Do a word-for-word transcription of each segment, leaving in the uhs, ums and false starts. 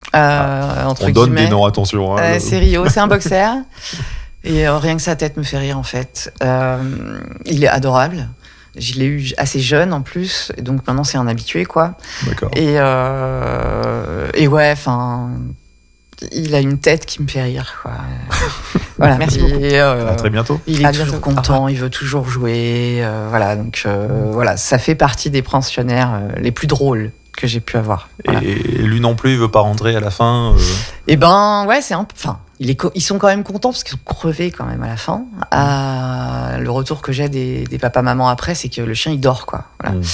Euh, entre On donne guillemets. des noms, attention. Hein, Euh, le- c'est Rio, c'est un boxer. Et euh, rien que sa tête me fait rire, en fait. Euh, il est adorable. Je l'ai eu assez jeune, en plus. Et donc, maintenant, c'est un habitué, quoi. D'accord. Et, euh, et ouais, enfin... Il a une tête qui me fait rire, quoi. Voilà, Merci beaucoup. Et, euh, À très bientôt. il est À toujours bientôt. content, il veut toujours jouer. euh, voilà, donc euh, voilà, ça fait partie des pensionnaires euh, les plus drôles que j'ai pu avoir. Voilà. Et lui non plus, il veut pas rentrer à la fin. euh, Et ben ouais, c'est un peu. Enfin, il est co- ils sont quand même contents parce qu'ils sont crevés quand même à la fin. Euh, le retour que j'ai des, des papas-mamans après, c'est que le chien il dort, quoi. Voilà. Mm.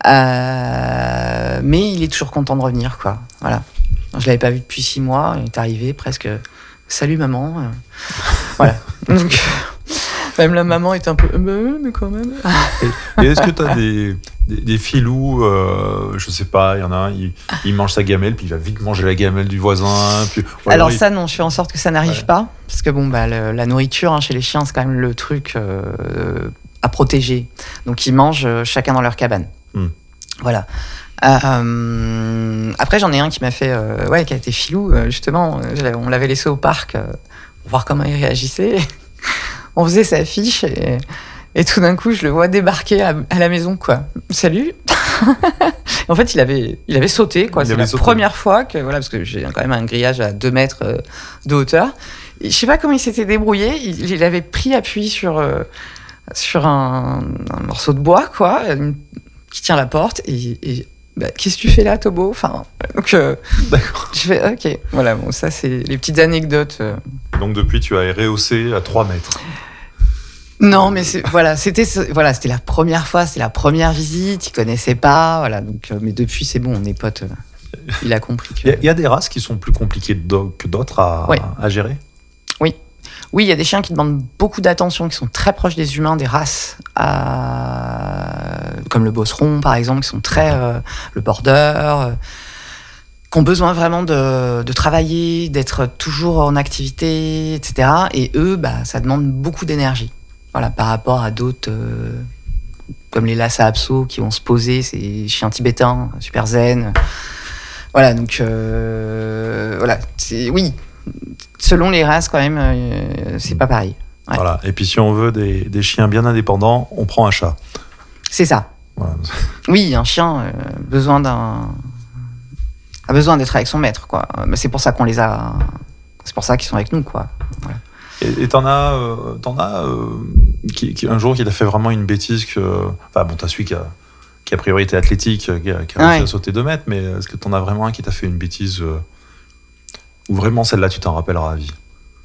Euh, mais il est toujours content de revenir, quoi. Voilà. Je l'avais pas vu depuis six mois. Il est arrivé presque. Salut maman. Euh, voilà. Donc, même la maman est un peu. Euh, mais quand même. Et, et est-ce que tu as des, des, des filous, euh, je sais pas, il y en a un, il, il mange sa gamelle, puis il va vite manger la gamelle du voisin. Puis, ou Alors il- ça, non, je fais en sorte que ça n'arrive Ouais. pas. Parce que bon, bah, le- la nourriture hein, chez les chiens, c'est quand même le truc euh, à protéger. Donc ils mangent euh, chacun dans leur cabane. Hmm. Voilà. Euh, après, j'en ai un qui m'a fait, euh, ouais, qui a été filou. euh, justement, euh, je l'avais- on l'avait laissé au parc euh, pour voir comment il réagissait. On faisait sa fiche et, et tout d'un coup, je le vois débarquer à, à la maison, quoi. Salut. En fait, il avait, il avait sauté, quoi. Il C'est avait la sauté. première fois que, voilà, parce que j'ai quand même un grillage à deux mètres euh, de hauteur. Et je sais pas comment il s'était débrouillé. Il, il avait pris appui sur, euh, sur un, un morceau de bois, quoi, une- qui tient la porte. Et, et bah, qu'est-ce que tu fais là, Tobo? Enfin, donc, euh, D'accord. je fais, ok. Voilà, bon, ça, c'est les petites anecdotes. euh. Donc depuis, tu as rehaussé à trois mètres. Non, mais c'est, voilà, c'était, voilà, c'était la première fois, c'était la première visite. Il connaissait pas, voilà. Donc, euh, mais depuis, c'est bon, on est potes. euh, il a compris que. Il y, a- il y a des races qui sont plus compliquées do- que d'autres à, Ouais. à gérer. Oui, il y a des chiens qui demandent beaucoup d'attention, qui sont très proches des humains, des races, euh, comme le bosseron, par exemple, qui sont très. euh, le border, euh, qui ont besoin vraiment de, de travailler, d'être toujours en activité, et cetera. Et eux, bah, ça demande beaucoup d'énergie. Voilà, par rapport à d'autres, euh, comme les Lhasa Apso, qui vont se poser, ces chiens tibétains, super zen. Voilà, donc. euh, voilà, c'est, oui. Selon les races, quand même, euh, c'est pas pareil. Ouais. Voilà. Et puis si on veut des, des chiens bien indépendants, on prend un chat. C'est ça. Voilà. Oui, un chien euh, besoin d'un a besoin d'être avec son maître, quoi. Mais c'est pour ça qu'on les a. C'est pour ça qu'ils sont avec nous, quoi. Voilà. Et et t'en as, euh, t'en as euh, qui, qui- un jour qui t'a fait vraiment une bêtise que. Enfin bon, t'as celui qui a, qui a priori été athlétique, qui a, qui a réussi Ouais. à sauter deux mètres, mais est-ce que t'en as vraiment un qui t'a fait une bêtise euh, ou vraiment celle-là tu t'en rappelleras à vie?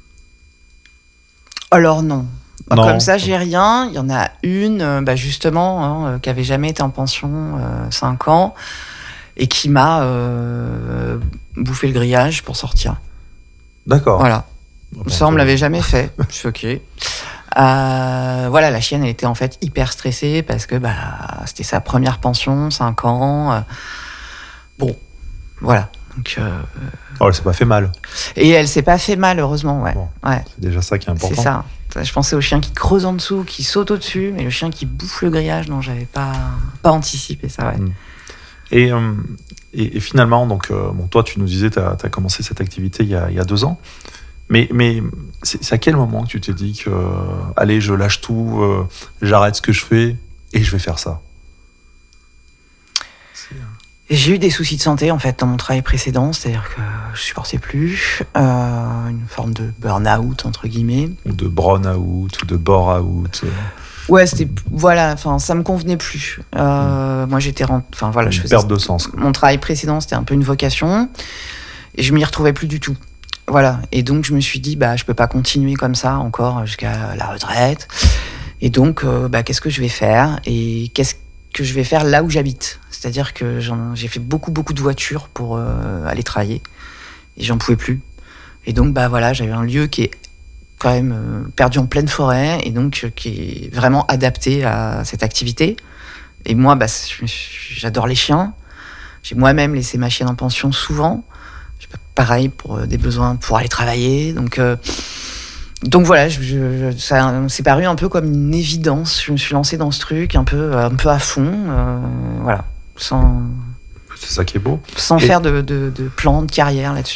Alors non. Bah, Non. Comme ça, j'ai rien. Il y en a une, euh, bah, justement, hein, euh, qui avait jamais été en pension, euh, cinq ans, et qui m'a euh, bouffé le grillage pour sortir. D'accord. Voilà. Bon, Ça, on me euh, l'avait jamais fait. Je suis ok. Euh, voilà, la chienne, elle était en fait hyper stressée parce que bah, c'était sa première pension, cinq ans. Euh, bon, voilà. Donc, euh, Oh, elle s'est pas fait mal. et elle s'est pas fait mal, heureusement. Ouais, Bon. ouais, C'est déjà ça qui est important. c'est ça. Je pensais au chien qui creuse en dessous, qui saute au-dessus, mais le chien qui bouffe le grillage, non, j'avais pas, pas anticipé ça. Ouais. Mm. Et, euh, et, et finalement, donc, euh, bon, toi, tu nous disais, tu as commencé cette activité il y a, il y a deux ans. Mais, mais c'est c'est à quel moment que tu t'es dit que, euh, allez, je lâche tout, euh, j'arrête ce que je fais et je vais faire ça? C'est, euh, Et j'ai eu des soucis de santé en fait dans mon travail précédent, c'est-à-dire que je supportais plus, euh, une forme de burn-out entre guillemets. Ou de burn-out, ou de bore-out. euh, Ouais, c'était voilà, enfin ça me convenait plus. Euh, Moi j'étais, rent- enfin voilà, je une faisais perte de sens. quoi. mon travail précédent, c'était un peu une vocation et je m'y retrouvais plus du tout. Voilà, et donc je me suis dit bah je peux pas continuer comme ça encore jusqu'à la retraite. Et donc euh, bah qu'est-ce que je vais faire et qu'est-ce que je vais faire là où j'habite. C'est-à-dire que j'en- j'ai fait beaucoup beaucoup de voitures pour euh, aller travailler et j'en pouvais plus. Et donc bah voilà, j'avais un lieu qui est quand même euh, perdu en pleine forêt et donc euh, qui est vraiment adapté à cette activité. Et moi, bah, je- je- j'adore les chiens. J'ai moi-même laissé ma chienne en pension souvent. J'ai pas- Pareil pour euh, des besoins pour aller travailler. Donc, euh, donc voilà, je, je- ça s'est paru un peu comme une évidence. Je me suis lancée dans ce truc un peu, un peu à fond, euh, voilà, sans, C'est ça qui est beau. sans Et- faire de, de, de plan de carrière là-dessus.